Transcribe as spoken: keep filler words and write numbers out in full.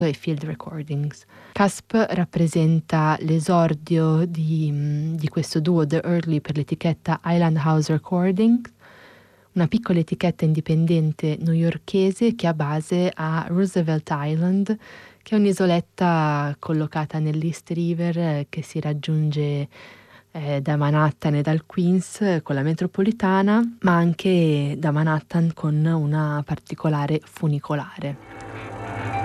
e Field Recordings. Cusp rappresenta l'esordio di, di questo duo The Early per l'etichetta Island House Recordings, una piccola etichetta indipendente newyorkese che ha base a Roosevelt Island, che è un'isoletta collocata nell'East River che si raggiunge eh, da Manhattan e dal Queens con la metropolitana, ma anche da Manhattan con una particolare funicolare.